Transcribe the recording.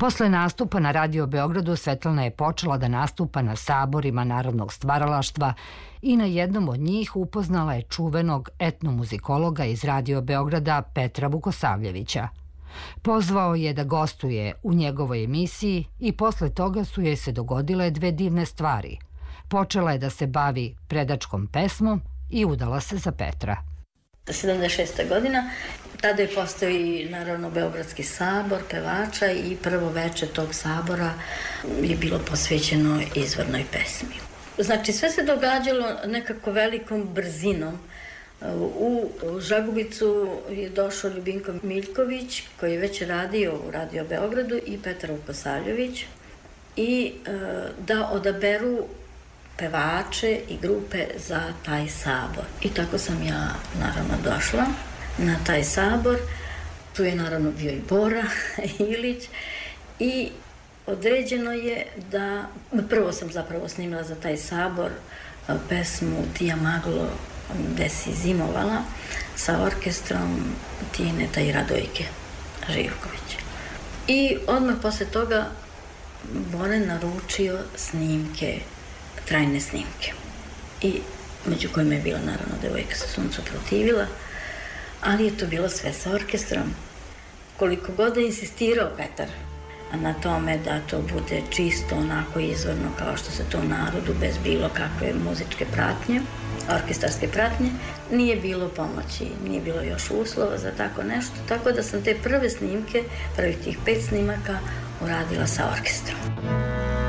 Posle nastupa na Radio Beogradu Svetlana je počela da nastupa na saborima narodnog stvaralaštva i na jednom od njih upoznala je čuvenog etnomuzikologa iz Radio Beograda Petra Vukosavljevića. Pozvao je da gostuje u njegovoj emisiji i posle toga su joj se dogodile dve divne stvari. Počela je da se bavi predačkom pesmom i udala se za Petra. 76. godina, tada je postao i naravno Beogradski sabor pevača i prvo veče tog sabora je bilo posvećeno izvornoj pesmi. Znači sve se događalo nekako velikom brzinom. U Žagubicu je došao Ljubinko Miljković koji je već radio u Radio Beogradu i Petar Vukosavljević i da odaberu pevače i grupe za taj sabor. I tako sam ja naravno došla na taj sabor. Tu je naravno bio i Bora Ilić i određeno je da... Prvo sam zapravo snimila za taj sabor pesmu Tija Maglo, gde si zimovala sa orkestrom Tineta i Radojke Živković. I odmah posle toga Bora naručio snimke, trajne snimke. I među kojima je bila naravno Devojka se suncu protivila, ali je to bilo sve sa orkestrom. Koliko god je insistirao Petar na tome da to bude čisto onako izvorno kao što se to u narodu bez bilo kakve muzičke pratnje, orkestarske pratnje, nije bilo pomoći, nije bilo još uslova za tako nešto, tako da sam te prve snimke, prvih tih 5 snimaka uradila sa orkestrom.